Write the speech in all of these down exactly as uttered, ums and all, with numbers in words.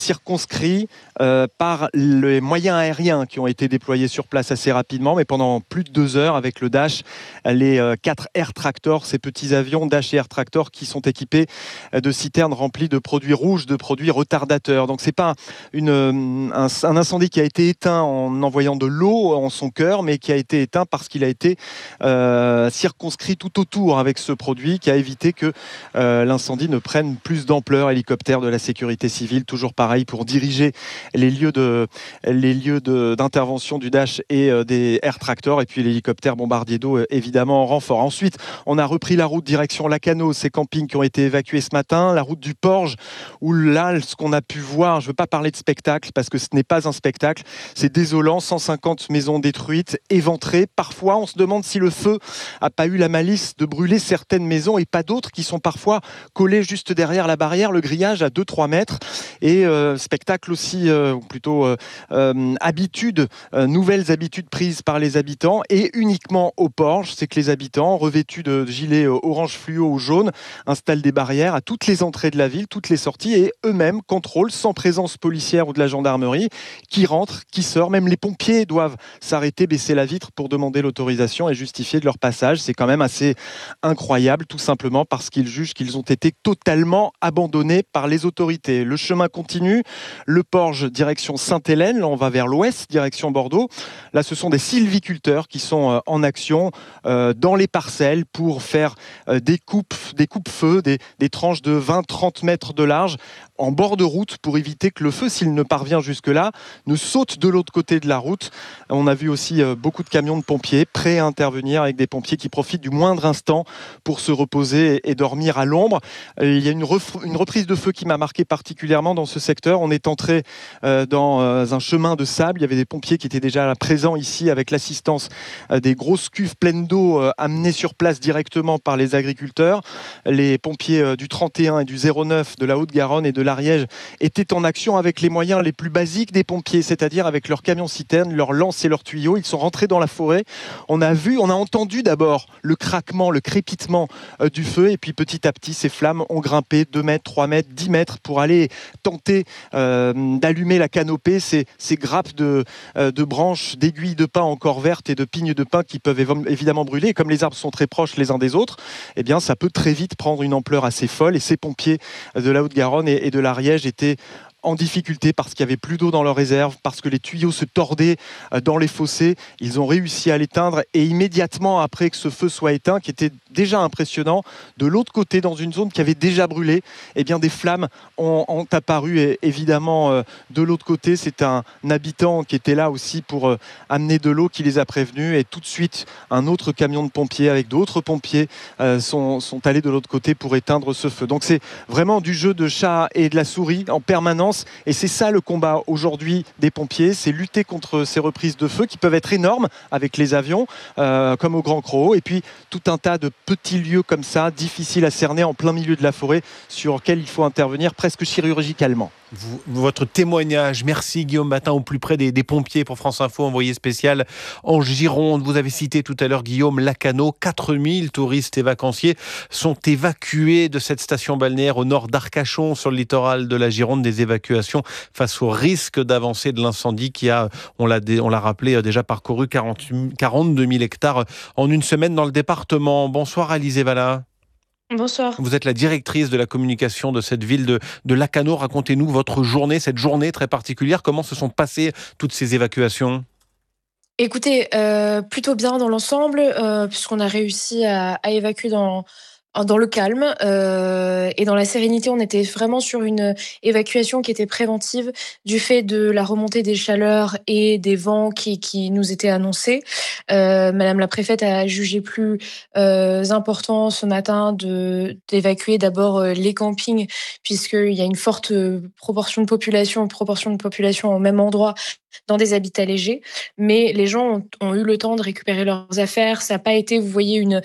circonscrit euh, par les moyens aériens qui ont été déployés sur place assez rapidement, mais pendant plus de deux heures avec le Dash, les euh, quatre Air Tractor, ces petits avions Dash et Air Tractor qui sont équipés de citernes remplies de produits rouges, de produits retardateurs. Donc c'est pas une, un, un incendie qui a été éteint en envoyant de l'eau en son cœur, mais qui a été éteint parce qu'il a été euh, circonscrit tout autour avec ce produit qui a évité que euh, l'incendie ne prenne plus d'ampleur. Hélicoptère de la sécurité civile, toujours pareil, pour diriger les lieux, de, les lieux de, d'intervention du Dash et euh, des Air Tractor, et puis l'hélicoptère bombardier d'eau euh, évidemment en renfort. Ensuite, on a repris la route direction Lacanau, ces campings qui ont été évacués ce matin, la route du Porge, où là, ce qu'on a pu voir, je ne veux pas parler de spectacle parce que ce n'est pas un spectacle, c'est désolant, cent cinquante maisons détruites, éventrées. Parfois, on se demande si le feu n'a pas eu la malice de brûler certaines maisons et pas d'autres qui sont parfois collées juste derrière la barrière, le grillage à deux à trois mètres. Et euh, spectacle aussi, euh, ou plutôt euh, euh, habitudes, euh, nouvelles habitudes prises par les habitants et uniquement au Porge, c'est que les habitants revêtus de gilets euh, orange fluo ou jaune installent des barrières à toutes les entrées de la ville, toutes les sorties et eux-mêmes contrôlent sans présence policière ou de la gendarmerie qui rentre, qui sort. Même les pompiers doivent s'arrêter, baisser la vitre pour demander l'autorisation et justifier de leur passage. C'est quand même assez incroyable, tout simplement parce qu'ils jugent qu'ils ont été totalement abandonnés par les autorités. Le chemin continue. Le Porge, direction Sainte-Hélène. Là, on va vers l'ouest, direction Bordeaux. Là, ce sont des sylviculteurs qui sont euh, en action euh, dans les parcelles pour faire euh, des coupes, des coupes-feu, des, des tranches de vingt à trente mètres de large en bord de route pour éviter que le feu, s'il ne parvient jusque-là, ne saute de l'autre côté de la route. On a vu aussi euh, beaucoup de camions de pompiers prêts à intervenir avec des pompiers qui profitent du moindre instant pour se reposer et, et dormir à l'ombre. Euh, il y a une, ref- une reprise de feu qui m'a marqué particulièrement dans ce secteur. On est entré euh, dans euh, un chemin de sable. Il y avait des pompiers qui étaient déjà présents ici avec l'assistance euh, des grosses cuves pleines d'eau euh, amenées sur place directement par les agriculteurs. Les pompiers euh, du trente et un et du zéro neuf de la Haute-Garonne et de l'Ariège étaient en action avec les moyens les plus basiques des pompiers, c'est-à-dire avec leurs camions citernes, leurs lances et leurs tuyaux. Ils sont rentrés dans la forêt. On a vu, on a entendu d'abord le craquement, le crépitement euh, du feu et puis petit à petit, ces flammes ont grimpé deux mètres, trois mètres, dix mètres pour aller tenter Euh, d'allumer la canopée, ces, ces grappes de, euh, de branches, d'aiguilles de pin encore vertes et de pignes de pin qui peuvent év- évidemment brûler. Et comme les arbres sont très proches les uns des autres, eh bien, ça peut très vite prendre une ampleur assez folle. Et ces pompiers de la Haute-Garonne et, et de l'Ariège étaient en difficulté parce qu'il n'y avait plus d'eau dans leurs réserves, parce que les tuyaux se tordaient dans les fossés. Ils ont réussi à l'éteindre et immédiatement après que ce feu soit éteint, qui était déjà impressionnant, de l'autre côté, dans une zone qui avait déjà brûlé, eh bien, des flammes ont, ont apparu et évidemment euh, de l'autre côté. C'est un, un habitant qui était là aussi pour euh, amener de l'eau qui les a prévenus et tout de suite un autre camion de pompiers avec d'autres pompiers euh, sont, sont allés de l'autre côté pour éteindre ce feu. Donc c'est vraiment du jeu de chat et de la souris en permanence. Et c'est ça le combat aujourd'hui des pompiers, c'est lutter contre ces reprises de feu qui peuvent être énormes avec les avions, euh, comme au Grand Crau, et puis tout un tas de petits lieux comme ça, difficiles à cerner en plein milieu de la forêt, sur lesquels il faut intervenir presque chirurgicalement. Vous, votre témoignage, merci Guillaume Batin, au plus près des, des pompiers pour France Info, envoyé spécial en Gironde. Vous avez cité tout à l'heure Guillaume Lacanau, quatre mille touristes et vacanciers sont évacués de cette station balnéaire au nord d'Arcachon sur le littoral de la Gironde. Des évacuations face au risque d'avancée de l'incendie qui a, on l'a, on l'a rappelé, déjà parcouru quarante, quarante-deux mille hectares en une semaine dans le département. Bonsoir Alizé Valla. Bonsoir. Vous êtes la directrice de la communication de cette ville de, de Lacanau. Racontez-nous votre journée, cette journée très particulière. Comment se sont passées toutes ces évacuations ? Écoutez, euh, plutôt bien dans l'ensemble, euh, puisqu'on a réussi à, à évacuer dans, dans le calme euh, et dans la sérénité. On était vraiment sur une évacuation qui était préventive du fait de la remontée des chaleurs et des vents qui, qui nous étaient annoncés. Euh, Madame la préfète a jugé plus euh, important ce matin de, d'évacuer d'abord euh, les campings, puisqu'il y a une forte proportion de population, proportion de population au même endroit, dans des habitats légers, mais les gens ont, ont eu le temps de récupérer leurs affaires. Ça n'a pas été, vous voyez, une,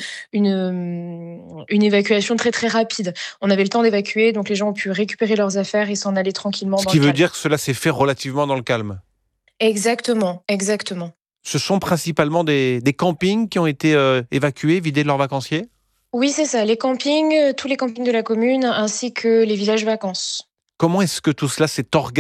une, une évacuation très très rapide. On avait le temps d'évacuer, donc les gens ont pu récupérer leurs affaires et s'en aller tranquillement. Ce qui veut dire que cela s'est fait relativement dans le calme. Exactement, exactement. Ce sont principalement des, des campings qui ont été euh, évacués, vidés de leurs vacanciers ? Oui, c'est ça, les campings, tous les campings de la commune, ainsi que les villages vacances. Comment est-ce que tout cela s'est organisé ?